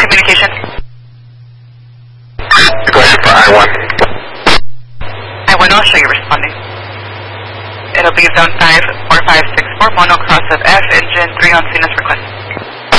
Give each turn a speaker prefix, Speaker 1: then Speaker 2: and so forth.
Speaker 1: communication.
Speaker 2: Requested for I-1.
Speaker 1: I-1, I'll show you responding. It'll be zone 54564, monocross of F, engine 3 on scene as requested.